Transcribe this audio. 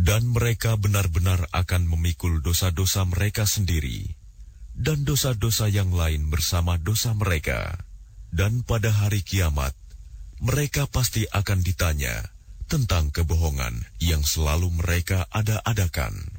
Dan mereka benar-benar akan memikul dosa-dosa mereka sendiri, dan dosa-dosa yang lain bersama dosa mereka. Dan pada hari kiamat, mereka pasti akan ditanya tentang kebohongan yang selalu mereka ada-adakan.